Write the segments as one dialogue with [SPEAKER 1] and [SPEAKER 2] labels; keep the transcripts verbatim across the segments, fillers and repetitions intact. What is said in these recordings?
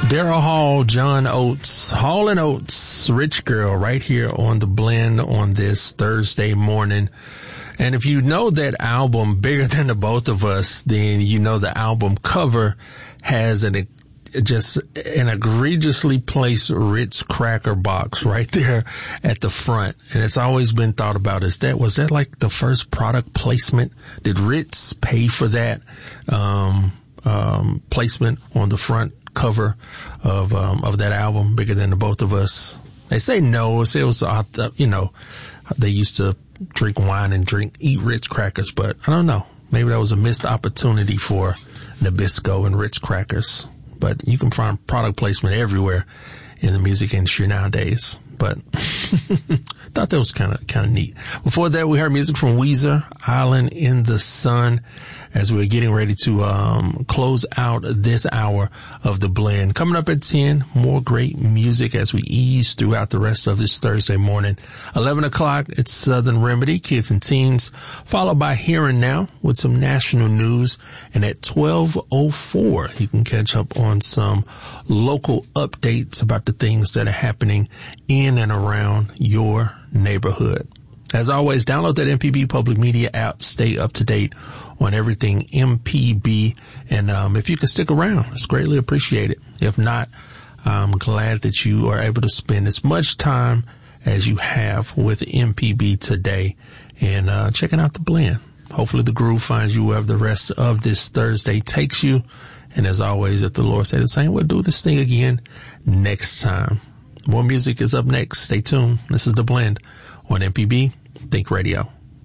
[SPEAKER 1] Daryl Hall, John Oates, Hall and Oates, Rich Girl, right here on The Blend on this Thursday morning. And if you know that album, Bigger Than the Both of Us, then you know the album cover has an just an egregiously placed Ritz cracker box right there at the front. And it's always been thought about as that, was that like the first product placement? Did Ritz pay for that, um, um, placement on the front cover of, um, of that album, Bigger Than the Both of Us? They say no. It was, uh, you know, they used to drink wine and drink, eat Ritz crackers, but I don't know. Maybe that was a missed opportunity for Nabisco and Ritz crackers. But you can find product placement everywhere in the music industry nowadays. But thought that was kind of kind of neat. Before that, we heard music from Weezer, Island in the Sun, as we're getting ready to um close out this hour of The Blend. Coming up at ten, more great music as we ease throughout the rest of this Thursday morning. eleven o'clock, it's Southern Remedy, Kids and Teens, followed by Here and Now with some national news. And at twelve oh four, you can catch up on some local updates about the things that are happening in and around your neighborhood. As always, download that M P B Public Media app. Stay up to date on everything M P B. And um, if you can stick around, it's greatly appreciated. If not, I'm glad that you are able to spend as much time as you have with M P B today and uh, checking out The Blend. Hopefully the groove finds you wherever the rest of this Thursday takes you. And as always, if the Lord said the same, we'll do this thing again next time. More music is up next. Stay tuned. This is The Blend on M P B Think Radio.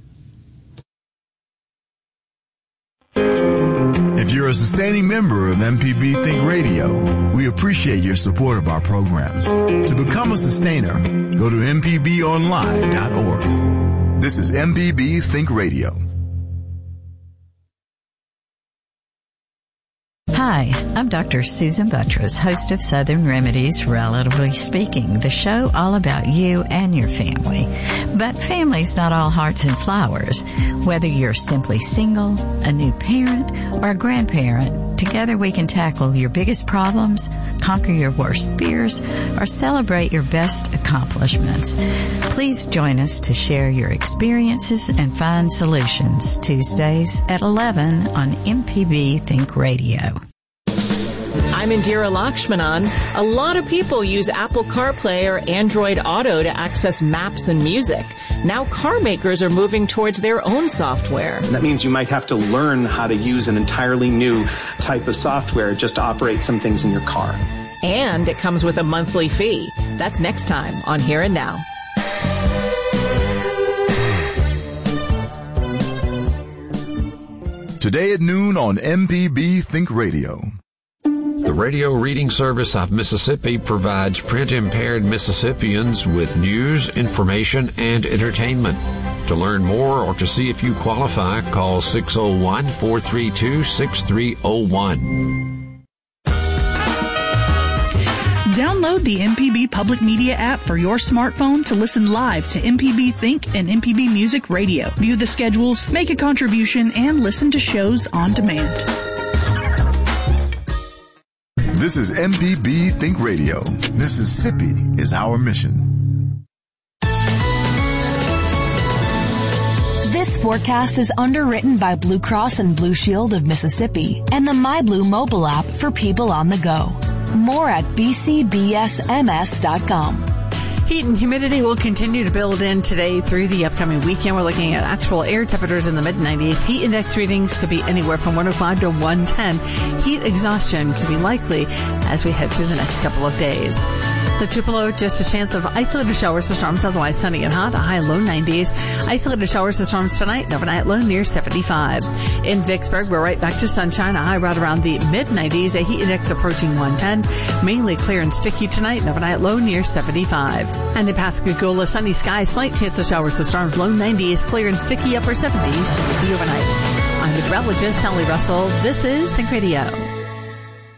[SPEAKER 2] If you're a sustaining member of M P B Think Radio, we appreciate your support of our programs. To become a sustainer, go to m p b online dot org. This is M P B Think Radio.
[SPEAKER 3] Hi, I'm Doctor Susan Buttress, host of Southern Remedies, Relatively Speaking, the show all about you and your family. But family's not all hearts and flowers. Whether you're simply single, a new parent, or a grandparent, together we can tackle your biggest problems, conquer your worst fears, or celebrate your best accomplishments. Please join us to share your experiences and find solutions Tuesdays at eleven on M P B Think Radio.
[SPEAKER 4] I'm Indira Lakshmanan. A lot of people use Apple CarPlay or Android Auto to access maps and music. Now car makers are moving towards their own software.
[SPEAKER 5] That means you might have to learn how to use an entirely new type of software just to operate some things in your car.
[SPEAKER 4] And it comes with a monthly fee. That's next time on Here and Now.
[SPEAKER 2] Today at noon on M P B Think Radio.
[SPEAKER 6] The Radio Reading Service of Mississippi provides print-impaired Mississippians with news, information, and entertainment. To learn more or to see if you qualify, call six oh one, four three two, six three oh one.
[SPEAKER 7] Download the M P B Public Media app for your smartphone to listen live to M P B Think and M P B Music Radio. View the schedules, make a contribution, and listen to shows on demand.
[SPEAKER 2] This is M P B Think Radio. Mississippi is our mission.
[SPEAKER 8] This forecast is underwritten by Blue Cross and Blue Shield of Mississippi and the MyBlue mobile app for people on the go. More at b c b s m s dot com.
[SPEAKER 9] Heat and humidity will continue to build in today through the upcoming weekend. We're looking at actual air temperatures in the mid nineties. Heat index readings could be anywhere from one oh five to one ten. Heat exhaustion could be likely as we head through the next couple of days. So Tupelo, just a chance of isolated showers to storms, otherwise sunny and hot, a high low nineties. Isolated showers to storms tonight, overnight low near seventy-five. In Vicksburg, we're right back to sunshine, a high right around the mid nineties, a heat index approaching one ten. Mainly clear and sticky tonight, and overnight low near seventy-five. And in Pascagoula, sunny skies, slight chance of showers to storms, low nineties, clear and sticky, upper seventies, the overnight. I'm meteorologist Sally Russell. This is Think Radio.